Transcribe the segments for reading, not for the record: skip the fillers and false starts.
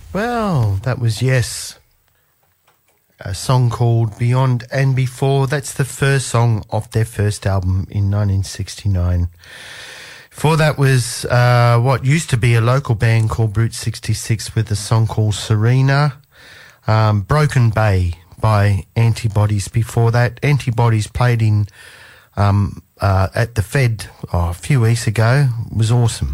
Well, that was Yes. A song called Beyond and Before. That's the first song off their first album in 1969. Before that was what used to be a local band called Brute 66 with a song called Serena. Broken Bay by Antibodies. Before that, Antibodies played in at the Fed a few weeks ago. It was awesome.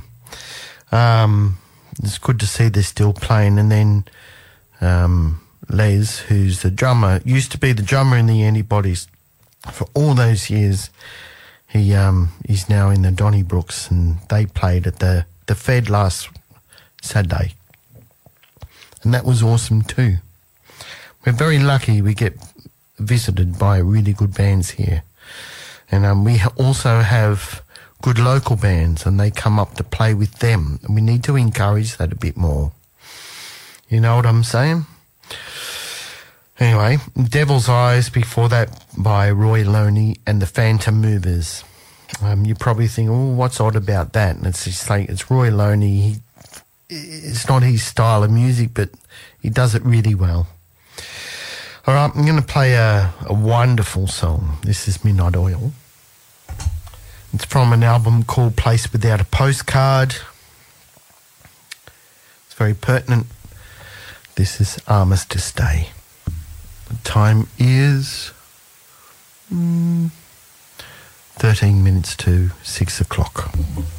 It's good to see they're still playing. And then Les, who's the drummer, used to be the drummer in the Antibodies for all those years. He's now in the Donnybrooks, and they played at the Fed last Saturday. And that was awesome too. We're very lucky we get visited by really good bands here. And we also have good local bands, and they come up to play with them. And we need to encourage that a bit more. You know what I'm saying? Anyway, Devil's Eyes before that by Roy Loney and the Phantom Movers. You probably think, oh, what's odd about that? And it's just like, it's Roy Loney. It's not his style of music, but he does it really well. All right, I'm going to play a wonderful song. This is Midnight Oil. It's from an album called Place Without a Postcard. It's very pertinent. This is Armistice Day. The time is 13 minutes to 6 o'clock.